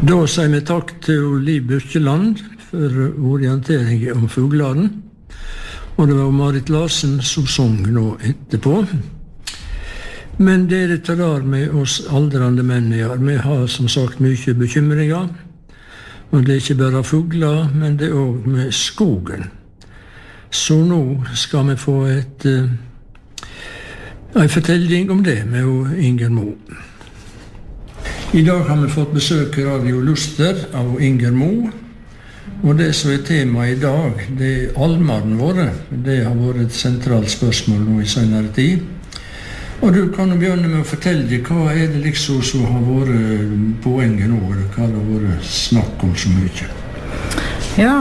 Da sier vi takk til Liv Birkeland for orientering om fuglene. Og det var Marit Larsen som sang nå etterpå. Men det er litt rar med oss aldrande menn her. Vi har som sagt mye bekymringer. Og det er ikke bare fugler, men det er også med skogen. Så nå skal vi få en fortelling om det med Inger Mo. I dag har vi fått besøk i Radio Luster av Inger Mo. Og det som er tema i dag, det er almene våre. Det har vært et sentralt spørsmål nå i senere tid. Og du kan jo begynne med å fortelle deg, hva er det liksom som har vært poenget nå? Hva har det vært snakk om så mye? Ja,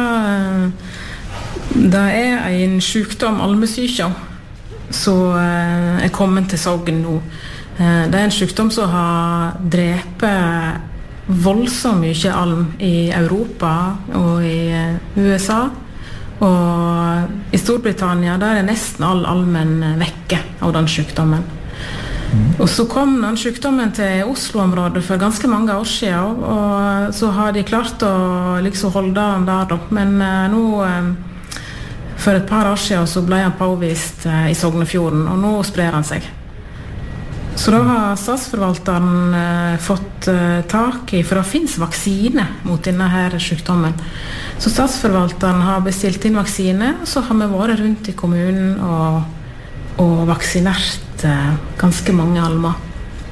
det er en sykdom, almesyke, som er kommet til Sogn nå. Det er en sykdom som har drept voldsomt mye alm i Europa og i USA. Og i Storbritannia der er nesten all almen vekke av den sykdommen. Og så kom den sykdommen til Oslo-området for ganske mange år siden, og så har de klart å liksom holde den der da. Men nå, for et par år siden, så ble han påvist i Sognefjorden, og nå sprer han seg. Så da har statsforvalteren fått tak i, for det finnes vaksine mot denne her sykdommen. Så statsforvalteren har bestilt inn vaksine, og så har vi vært rundt i kommunen og vaksinert ganske mange almer.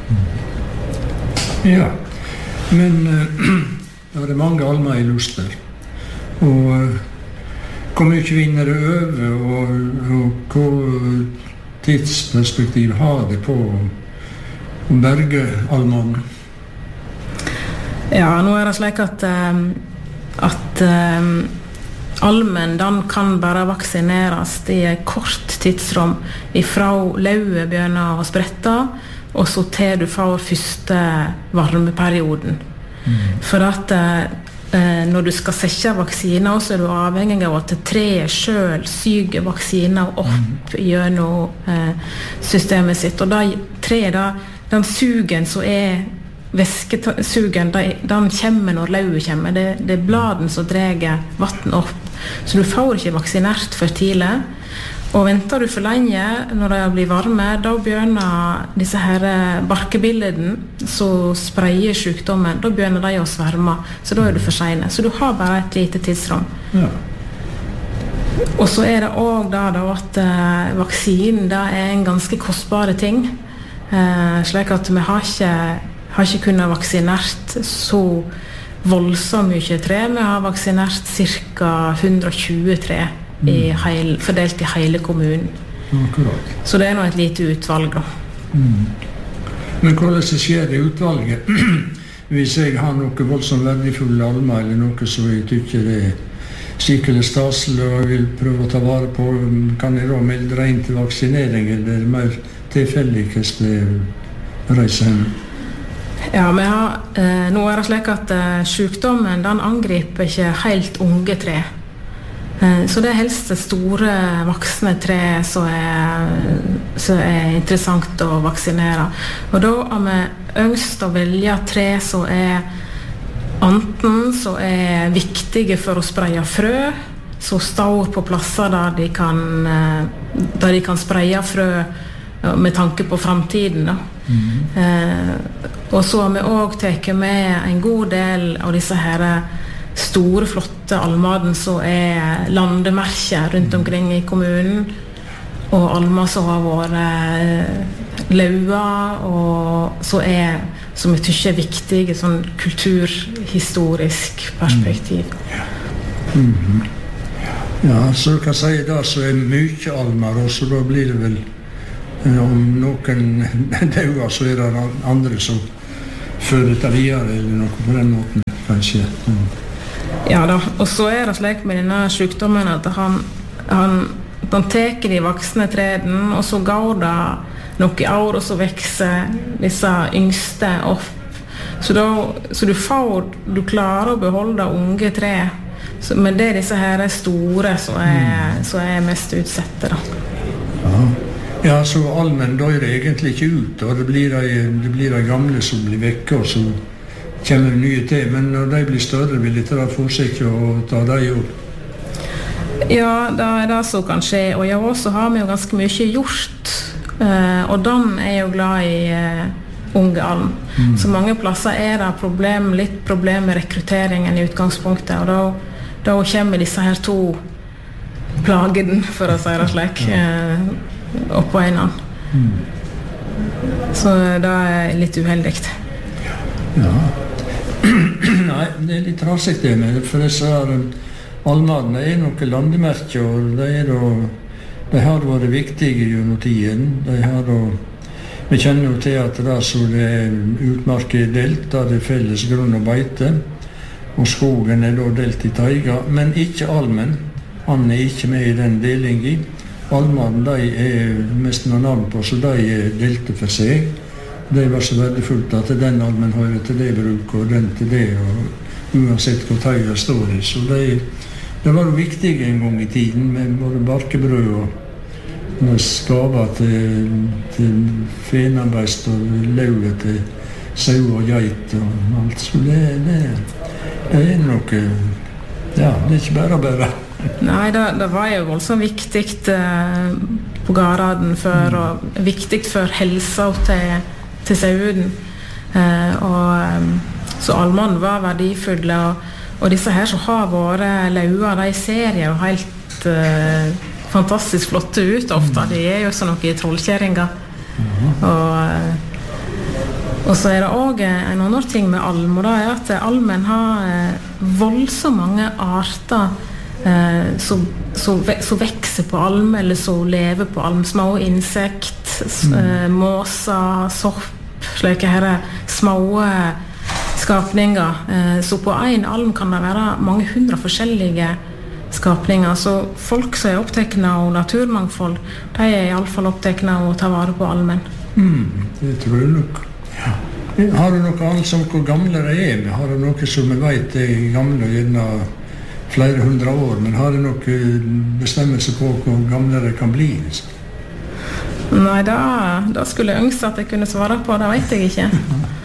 Ja, men det er mange almer i Luster. Og hvor mye vinner det over, og hva tidsperspektiv har det på berge almene? Ja, nå er det slik at almen, den kan bare vaksineres i et kort tidsrom ifra lauet begynner å sprette, og så til du får første varmeperioden. For at når du skal sette vaksiner, så er du avhengig av at treet selv syger vaksiner opp gjennom systemet sitt. Og den sugen som er væskesugen, den kommer når lauet kommer. Det er bladen som drar vatten opp. Så du får ikke vaksinert for tidlig. Og venter du for lenge, når det blir varme, da begynner disse her barkebilleden som spreier sykdommen, da begynner de å sverme, så da er du for sene. Så du har bare et lite tidsrom. Ja. Og så er det også da at vaksinen da er en ganske kostbare ting, slik at vi har ikke kunnet vaksinert så voldsomt mye tre. Vi har vaksinert ca. 120 tre. Fordelt i hele kommunen. Akkurat. Så det er nå et lite utvalg da. Men hvordan skjer det utvalget? Hvis jeg har noe voldsomt verdifulle almer, eller noe som jeg tykker er skikkelig staselig og jeg vil prøve å ta vare på, kan jeg da melde deg inn til vaksinering, eller er det mer tilfeldig hvordan det reiser hen? Ja, nå er det slik at sykdommen den angriper ikke helt unge tre. Så det er helst store voksne tre som er interessant å vaksinere. Og da har vi ønsket å velge tre som er enten som er viktige for å spreie frø, som står på plasser der de kan spreie frø med tanke på fremtiden da. Og så har vi også tatt med en god del av disse her store, flotte almaden som er landemerker rundt omkring i kommunen, og almer som har vært laua, og som jeg tykker er viktige sånn kulturhistorisk perspektiv. Ja, så du kan si da så er mye almer, og så da blir det vel om noen dauer, så er det andre som fører dette videre, eller noe på den måten, kanskje. Ja da, og så er det slik med denne sykdommen at han teker de voksne treden, og så går det noen år, og så vekser disse yngste opp. Så du klarer å beholde unge tre, men det er disse her store som er mest utsette da. Ja, så almen dør egentlig ikke ut, og det blir de gamle som blir vekke, og så kommer nye til, men når de blir større, vil de ta forsiktig og ta de opp. Ja, det det som kan skje, og ja, så har vi jo ganske mye gjort, og Dan jo glad i unge alm. Så mange plasser det litt problem med rekrutteringen i utgangspunktet, og da kommer disse her to plagene, for å si det slik, oppå en annen. Så det litt uheldig. Ja. Nei, det litt raskt det med, for disse almene noen landemerker, og de har vært viktige gjennom tiden. Vi kjenner jo til at det utmark delt, da det felles grunn og beite, og skogen da delt i taiga, men ikke almen. Han ikke med i den delingen. Almene de mest noen navn på, så de delte for seg. Det var så verdifullt at den almen hører til det bruk, og den til det, og uansett hvor taiga står i. Så det var jo viktig en gang i tiden, med både barkebrød og skaver til fenarbeist og lauet til sau og geit og alt. Så det noe, ja, det ikke bare. Nei, det var jo voldsomt viktig på gården før, og viktig for helsa til sauen. Så almene var verdifulle, og disse her som har vært lauer, de ser jo helt fantastisk flotte ut ofte. De jo sånn noe trollkjæringer. Og så det også en annen ting med alm, og det at almen har voldsomt mange arter som vekser på alm, eller som lever på alm. Små insekt, måser, sopp, slike her små skapninger. Så på en alm kan det være mange hundre forskjellige skapninger. Så folk som opptatt av naturmangfold, de I alle fall opptatt av å ta vare på almen. Det tror jeg nok. Ja. Har du noe annet som hvor gamle de Har du noe som vi vet gamle og gjerne flere hundre år, men har du noen bestemmelse på hvor gamle det kan bli? Nei, da skulle jeg ønske at jeg kunne svare på, det vet jeg ikke.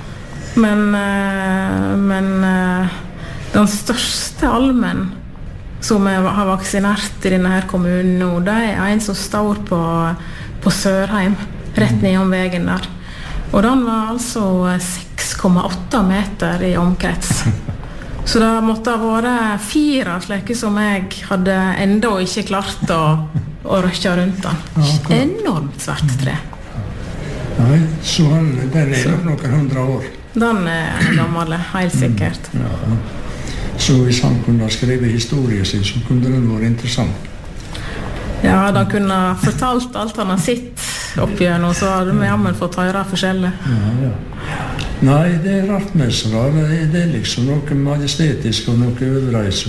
Men den største almen som har vaksinert I denne her kommunen nå, det en som står på Sørheim, rett nedom veien der. Og den var altså 6,8 meter I omkrets. Så det måtte ha vært 4 slike som jeg hadde enda ikke klart å røkke rundt den. Enormt svært tre. Nei, så den nok noen 100 år. Den gammel, helt sikkert. Ja. Så hvis han kunne skrive historien sin, så kunne den vært interessant. Ja, da kunne fortalt alt han har sett oppigjennom, så hadde vi jammen fått høre forskjellig. Ja. Nei, det rart med så da. Det liksom noe majestetisk og noe øvreis.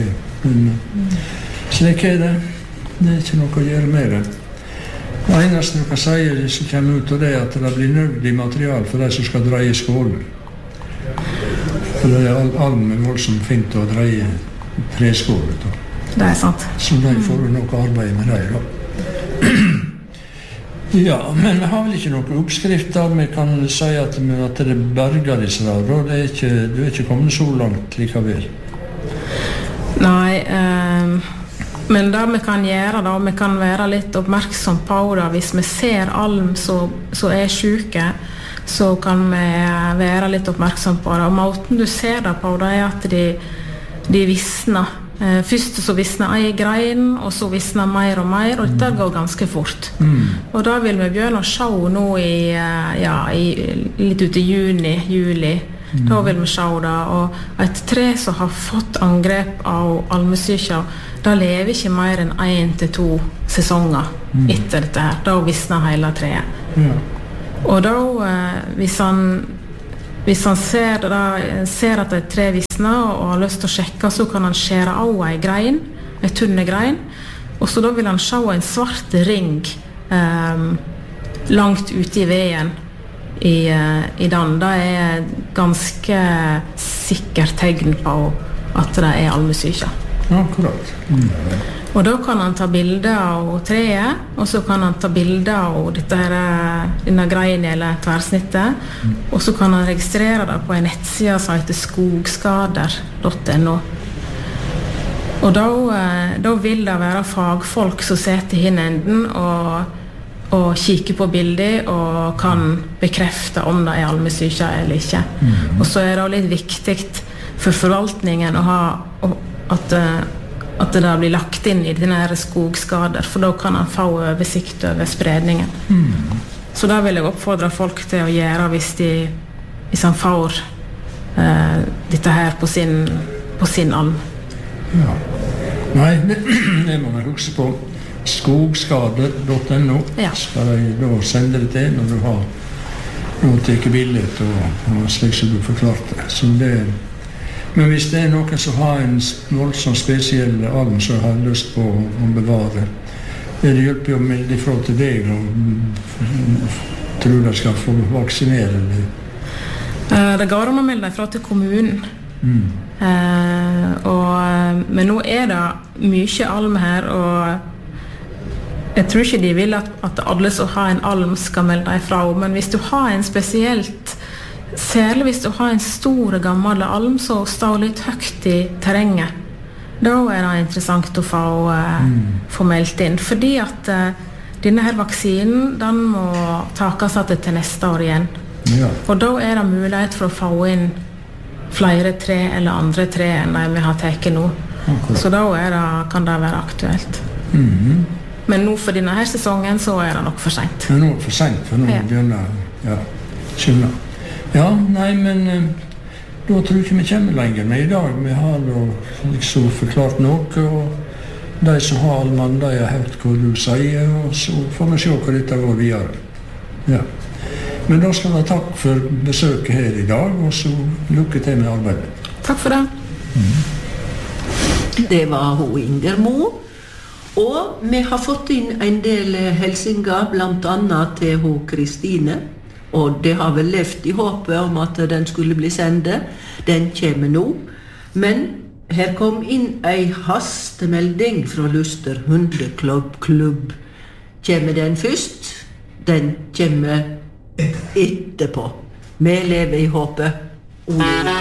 Slik det. Det ikke noe å gjøre med det. Det eneste du kan si som kommer ut av det, at det blir nødvendig material for de som skal dreie skålen. For det almen voldsomt fint å dreie treskålet. Det sant. Så de får noe arbeid med det da. Ja, men vi har vel ikke noen oppskrifter. Vi kan si at det berger disse da. Du ikke kommet så langt likevel. Nei, men det vi kan gjøre da, vi kan være litt oppmerksom på det. Hvis vi ser alm som syke, så kan vi være litt oppmerksom på det. Og måten du ser det på, det at de visner. Først så visner en grein, og så visner mer og mer, og dette går ganske fort. Og da vil vi begynne å se nå litt ut I juni. Da vil vi se det, og et tre som har fått angrep av almesyke, da lever ikke mer enn 1 til 2 sesonger etter dette her. Da visner hele treet. Og da, hvis han ser at et tre visner og har lyst til å sjekke, så kan han skjære av en grein, en tunne grein, og så da vil han se en svart ring langt ute I veien I den. Det ganske sikkert tegn på at det almesyke. Akkurat. Og da kan han ta bilder av treet, og så kan han ta bilder av denne greien eller tverrsnittet, og så kan han registrere det på en nettside som heter skogskader.no. Og da vil det være fagfolk som sitter i enden og kikker på bilder og kan bekrefte om det almesyke eller ikke. Og så det litt viktig for forvaltningen å ha at det blir lagt inn i denne skogskader, for da kan han få oversikt over spredningen. Så da vil jeg oppfordre folk til å gjøre hvis han får dette her på sin alm. Ja. Nei, det må man huske på. Skogskader.no skal jeg da sende det til når du har tatt bildet og slik som du forklarte. Men hvis det noen som har en voldsomt spesiell alm som har lyst på å bevare, det hjelper jo å melde ifra til deg og tror de skal få vaksinere eller? Det går om å melde ifra til kommunen. Men nå det mye alm her, og jeg tror ikke de vil at alle som har en alm skal melde ifra, men hvis du har en spesielt, særlig hvis du har en stor gammel alm som står litt høyt i terrenget, da det interessant å få meldt inn, fordi at denne her vaksinen, den må takes til neste år igjen. Ja. Og da det mulighet for å få inn flere tre eller andre tre enn de vi har tatt nå. Okay. Så da kan det være aktuelt. Men nå for denne her sesongen så det nok for sent. Det nok for sent, for nå begynner skjønner. Ja, nei, men da tror jeg ikke vi kommer lenger. Men i dag vi har liksom forklart noe, og de som har allmann, de har hørt hva du sier, og så får vi se hva dette går videre. Ja. Men da skal jeg takk for besøket her i dag, og så lykke til med arbeidet. Takk for det. Det var hun Inger Mo, og vi har fått inn en del hilsener, blant annet til hun Kristine, og det har vel levd i håpet om at den skulle bli sendet. Den kommer nå. Men her kom inn en hastemelding fra Luster Hundeklubb. Kommer den først? Den kommer etterpå. Vi lever i håpet.